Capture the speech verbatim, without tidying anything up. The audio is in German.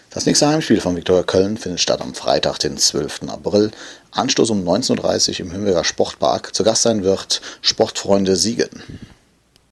Das nächste Heimspiel von Viktoria Köln findet statt am Freitag, den zwölften April. Anstoß um neunzehn Uhr dreißig im Hünweger Sportpark. Zu Gast sein wird Sportfreunde Siegen.